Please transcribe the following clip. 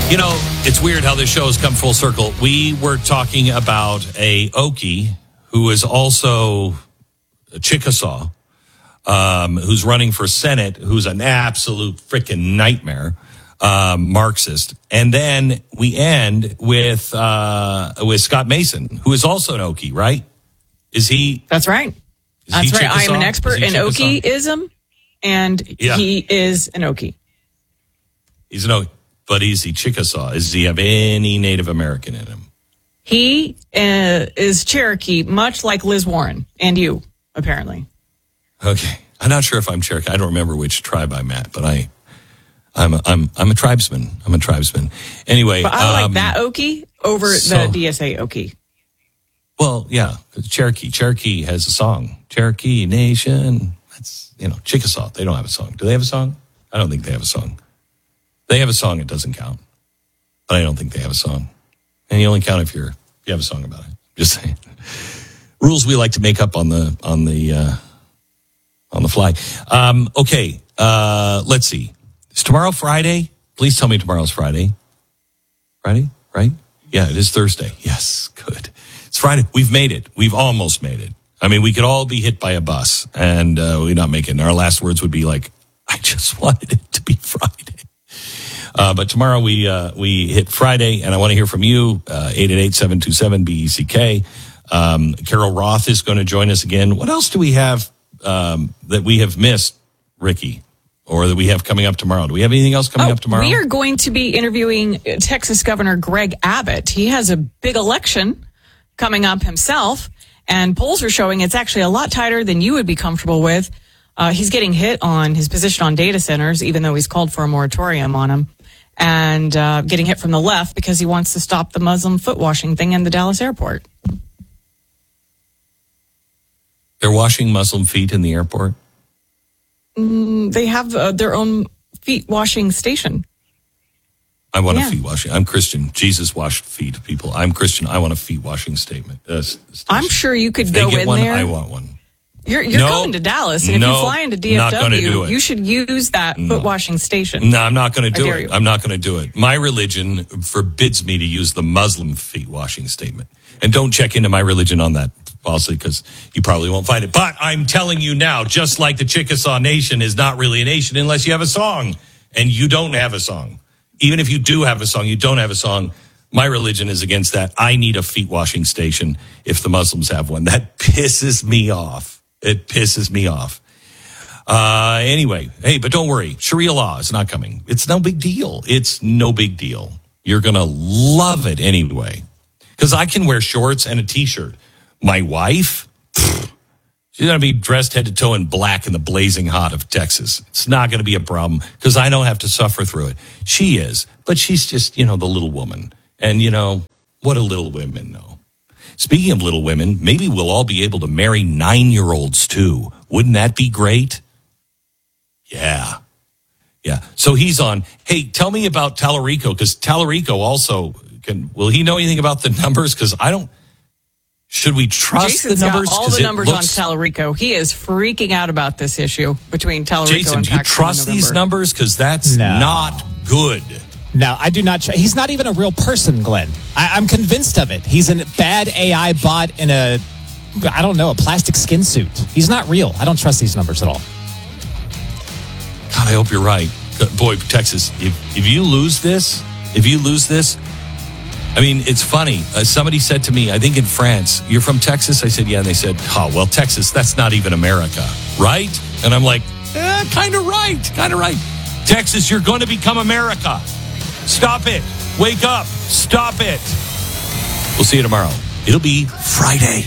You know, it's weird how this show has come full circle. We were talking about a Okie who is also a Chickasaw, who's running for Senate, who's an absolute freaking nightmare, Marxist. And then we end with Scott Mason, who is also an Okie, right? Is he? That's right. That's right. I am an expert in Okieism, and he is an Okie. He's an Okie. But is he Chickasaw? Does he have any Native American in him? He is Cherokee, much like Liz Warren and you, apparently. Okay, I'm not sure if I'm Cherokee. I don't remember which tribe I'm at, but I'm a tribesman. I'm a tribesman. Anyway, but I like that Okie over the DSA Okie. Well, yeah, Cherokee has a song. Cherokee Nation. That's Chickasaw. They don't have a song. Do they have a song? I don't think they have a song. They have a song, it doesn't count. But I don't think they have a song. And you only count if you have a song about it. Just saying. Rules we like to make up on the fly. Okay, let's see. Is tomorrow Friday? Please tell me tomorrow's Friday. Friday, right? Yeah, it is Thursday. Yes, good. It's Friday. We've made it. We've almost made it. I mean, we could all be hit by a bus and we not make it. And our last words would be like, I just wanted it to be Friday. But tomorrow we hit Friday, and I want to hear from you, 888-727-BECK. Carol Roth is going to join us again. What else do we have that we have missed, Ricky, or that we have coming up tomorrow? Do we have anything else coming up tomorrow? We are going to be interviewing Texas Governor Greg Abbott. He has a big election coming up himself, and polls are showing it's actually a lot tighter than you would be comfortable with. He's getting hit on his position on data centers, even though he's called for a moratorium on them. And getting hit from the left because he wants to stop the Muslim foot washing thing in the Dallas airport. They're washing Muslim feet in the airport? They have their own feet washing station. I want a feet washing. I'm Christian. Jesus washed feet of people. I'm Christian. I want a feet washing station. I'm sure you could go in one, there. I want one. You're coming to Dallas, and if you fly into DFW, you should use that foot washing station. No, I'm not going to do it. I'm not going to do it. My religion forbids me to use the Muslim feet washing statement. And don't check into my religion on that, falsely, because you probably won't find it. But I'm telling you now, just like the Chickasaw Nation is not really a nation unless you have a song. And you don't have a song. Even if you do have a song, you don't have a song. My religion is against that. I need a feet washing station if the Muslims have one. That pisses me off. It pisses me off. Anyway, hey, but don't worry. Sharia law is not coming. It's no big deal. It's no big deal. You're going to love it anyway. Because I can wear shorts and a T-shirt. My wife, she's going to be dressed head to toe in black in the blazing hot of Texas. It's not going to be a problem because I don't have to suffer through it. She is, but she's just, the little woman. And, what do little women know? Speaking of little women, maybe we'll all be able to marry 9-year-olds too. Wouldn't that be great? Yeah. So he's on. Hey, tell me about Tallarico, because Tallarico also will he know anything about the numbers? Because I don't. Should we trust Jason's the numbers? Got all the numbers on Tallarico. He is freaking out about this issue between Tallarico Jason, and do you trust these numbers? Because that's not good. No, I do not. He's not even a real person, Glenn. I'm convinced of it. He's a bad AI bot in a plastic skin suit. He's not real. I don't trust these numbers at all. God, I hope you're right. Boy, Texas, if you lose this, I mean, it's funny. Somebody said to me, I think in France, you're from Texas? I said, yeah. And they said, well, Texas, that's not even America, right? And I'm like, kind of right. Texas, you're going to become America. Stop it. Wake up. Stop it. We'll see you tomorrow. It'll be Friday.